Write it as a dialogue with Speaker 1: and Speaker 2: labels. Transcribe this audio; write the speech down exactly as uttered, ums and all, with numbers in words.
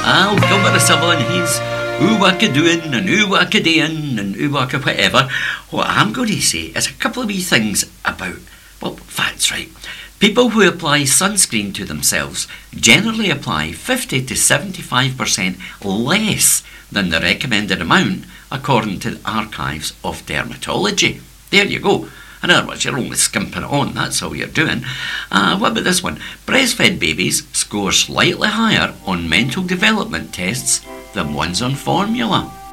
Speaker 1: I'll cover us all, and he's ooh wacka doing and ooh wacka dayin and ooh wacka whatever. What I'm going to say is a couple of wee things about, well, facts, right? People who apply sunscreen to themselves generally apply fifty to seventy-five percent less than the recommended amount according to the Archives of Dermatology. There you go. In other words, you're only skimping it on, that's all you're doing. Uh, what about this one? Breastfed babies score slightly higher on mental development tests than ones on formula.